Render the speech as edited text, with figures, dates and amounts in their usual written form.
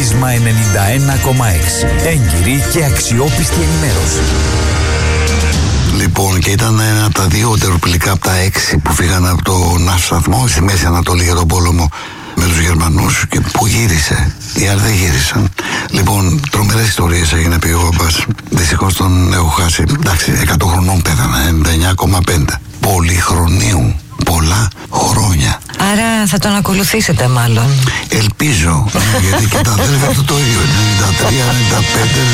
Πρίσμα 91,6. Έγκυρη και αξιόπιστη ενημέρωση. Λοιπόν, και ήταν ένα από τα 2 τεροπλικά από τα 6 που φύγαν από τον ναύσταθμο στη Μέση Ανατολή για τον πόλεμο με τους Γερμανούς και που γύρισε. Οι άλλοι δεν γύρισαν. Λοιπόν, τρομερές ιστορίες έγινε πει ο μπαμπάς. Δυστυχώς τον έχω χάσει. Εντάξει, 100 χρονών πέθανε, 99,5. Πολυχρονίου. Πολλά χρόνια. Άρα θα τον ακολουθήσετε μάλλον. Ελπίζω, γιατί και τα αδέρφια του το ίδιο. 93, 95.